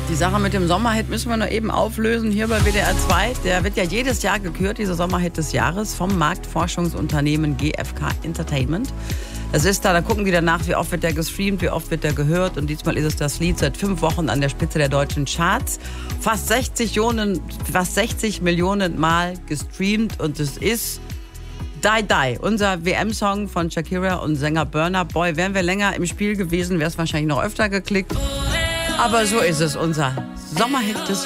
Die Sache mit dem Sommerhit müssen wir nur eben auflösen. Hier bei WDR 2, der wird ja jedes Jahr gekürt, dieser Sommerhit des Jahres, vom Marktforschungsunternehmen GfK Entertainment. Das ist da gucken die danach, wie oft wird der gestreamt, wie oft wird der gehört. Und diesmal ist es das Lied seit 5 Wochen an der Spitze der deutschen Charts. Fast 60 Millionen Mal gestreamt und es ist Die Die, unser WM-Song von Shakira und Sänger Burna Boy. Wären wir länger im Spiel gewesen, wäre es wahrscheinlich noch öfter geklickt. Aber so ist es, unser Sommerhit des Jahres.